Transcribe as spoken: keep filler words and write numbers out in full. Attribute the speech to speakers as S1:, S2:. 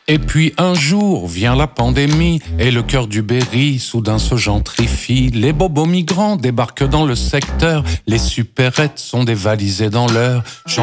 S1: Et puis un jour vient la pandémie et le cœur du Berry soudain se gentrifie. Les bobos migrants débarquent dans le secteur, les supérettes sont dévalisées dans l'heure.